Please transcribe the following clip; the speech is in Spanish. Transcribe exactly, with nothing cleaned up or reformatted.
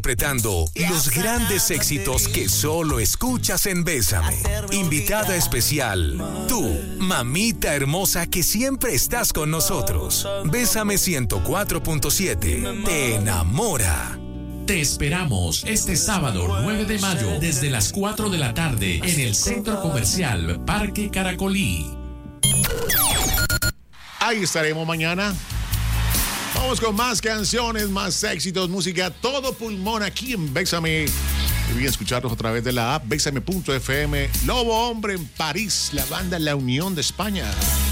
Interpretando los grandes éxitos que solo escuchas en Bésame. Invitada especial, tú, mamita hermosa que siempre estás con nosotros. Bésame ciento cuatro punto siete. Te enamora. Te esperamos este sábado nueve de mayo desde las cuatro de la tarde en el Centro Comercial Parque Caracolí. Ahí estaremos mañana. Vamos con más canciones, más éxitos, música, todo pulmón aquí en Bésame. Y voy a escucharlos a través de la app Bésame punto f m. Lobo Hombre en París, la banda La Unión de España.